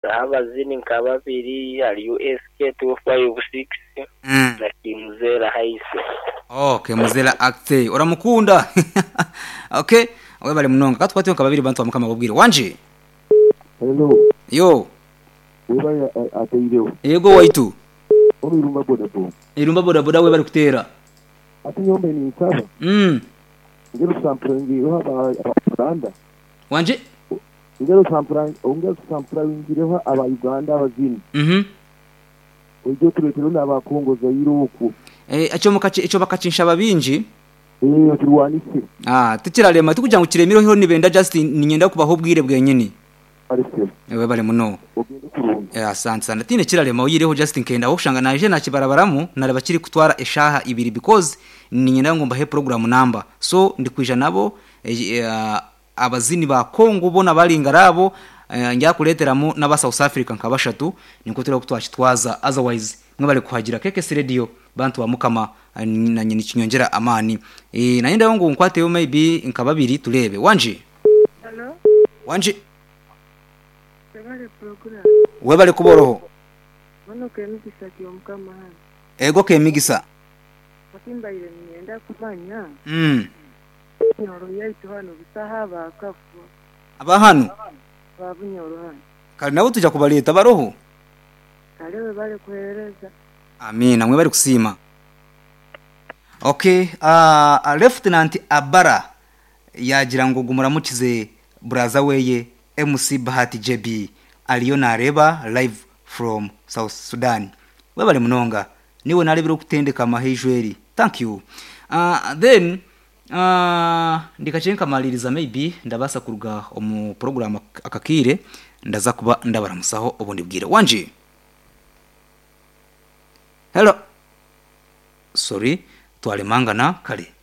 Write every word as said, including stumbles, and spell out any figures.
abazini nkababiri ari U S K two five six Mm. na Kimuzera Haise. Okay, Muzera Acte. Uramukunda? Okay. Wewe bali munonga. Katwati nkababiri bantu bamukama babwire. Wanje? Hello. Yo. Wewe ateireho. Yego waitu. Omi irumba boda bo. Irumba boda boda we bali kutera. Ati nyombe ni saba. Mm. Ngero samprangireho aba Uganda. Wanje? Ngero samprangi, ngero samprangireho aba Uganda abazini. Mhm. Ujo turetero n'abakongoza yiruku. Eh acho mukace ico bakacinsha babinji. Eh turwanise. Ah, tukirarema tukujya ngo kiremiro ho nibenda just ninyenda kubaho bwire bwenyene. Ariko. Ewe bali muno. Ogende kurunga. Eh asante sana. Tine kirarema uyireho just nkenda aho ushanga naje nakibarabaramu naraba kiri kutwara eshaha ibiri because ninyenda ngo mbahe program number. So ndikwija nabo eh, uh, abazini ba Kongo bona balingarabo uh, njya kuleteramo n'aba South Africa nkabashatu niko turi kutwashitwaza otherwise mwe bali kuhagira keke radio bantu bamukama uh, na nyini kinyongera amani eh nayenda ngo nkwate yo maybe nkababiri turebe wanje Hello wanje Sebale program we bali kuboroho Bono kemigisa kiyo mukama hano ego kemigisa Bakimba ile nienda kumanya mm Nyoro yaitu hano bisahaba akafu aba hano babunyoro hano kali nabo tujya kubaleta baroho kalewe bale kuhereza amina mwe bali kusima okay uh, uh, Lieutenant Abara yagira ngo gumuramukize braza weye M C Bahati J B aliyo nareba live from South Sudan we bali munonga niwe narebera kutendeka mahejweri thank you uh, then uh, ndikachenka maliriza maybe ndabasa kuruga omu program akakire ndaza kuba ndabaramusaho ubundi bwire wanje hello sorry twalemangana kale